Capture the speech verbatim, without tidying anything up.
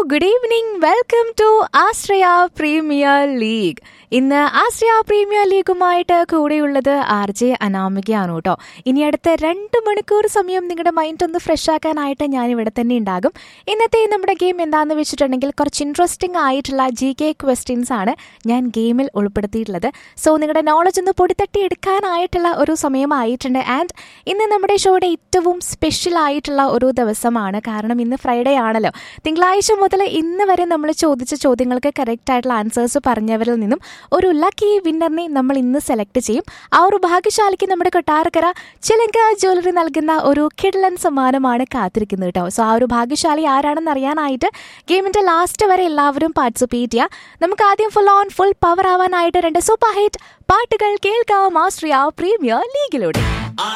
Good evening. Welcome to Ashraya premier league. ഇന്ന് ആശ്രയ premier ലീഗുമായിട്ട് കൂടെയുള്ളത് R J അനാമികയാണ് കേട്ടോ. ഇനി അടുത്ത രണ്ട് മണിക്കൂർ സമയം നിങ്ങളുടെ മൈൻഡ് ഒന്ന് ഫ്രഷ് ആക്കാനായിട്ട് ഞാൻ ഇവിടെ തന്നെ ഉണ്ടാകും. ഇന്നത്തെ നമ്മുടെ ഗെയിം എന്താണെന്ന് വെച്ചിട്ടുണ്ടെങ്കിൽ കുറച്ച് ഇൻട്രസ്റ്റിംഗ് ആയിട്ടുള്ള ജി കെ ക്വസ്റ്റ്യൻസ് ആണ് ഞാൻ ഗെയിമിൽ ഉൾപ്പെടുത്തിയിട്ടുള്ളത്. സോ നിങ്ങളുടെ നോളജ് ഒന്ന് പൊടിത്തട്ടി എടുക്കാനായിട്ടുള്ള ഒരു സമയമായിട്ടുണ്ട്. ആൻഡ് ഇന്ന് നമ്മുടെ ഷോയുടെ ഏറ്റവും സ്പെഷ്യൽ ആയിട്ടുള്ള ഒരു ദിവസമാണ്. കാരണം ഇന്ന് ഫ്രൈഡേ ആണല്ലോ. തിങ്കളാഴ്ച മുതൽ ഇന്ന് വരെ നമ്മൾ ചോദിച്ച ചോദ്യങ്ങൾക്ക് കറക്റ്റ് ആയിട്ടുള്ള ആൻസേഴ്സ് പറഞ്ഞവരിൽ നിന്നും ഒരു ലക്കി വിന്നറിനെ നമ്മൾ ഇന്ന് സെലക്ട് ചെയ്യും. ആ ഒരു ഭാഗ്യശാലിക്ക് നമ്മുടെ കൊട്ടാരക്കര ചിലങ്ക ജ്വല്ലറി നൽകുന്ന ഒരു കിഡ്ലൻ സമ്മാനമാണ് കാത്തിരിക്കുന്നത് കേട്ടോ. സോ ആ ഒരു ഭാഗ്യശാലി ആരാണെന്ന് അറിയാനായിട്ട് ഗെയിമിന്റെ ലാസ്റ്റ് വരെ എല്ലാവരും പാർട്ടിസിപ്പേറ്റ് ചെയ്യുക. നമുക്ക് ആദ്യം ഫുൾ ഓൺ ഫുൾ പവർ ആവാനായിട്ട് രണ്ട് സൂപ്പർ ഹിറ്റ് പാട്ടുകൾ കേൾക്കാം ആശ്രയ പ്രീമിയർ ലീഗിലൂടെ.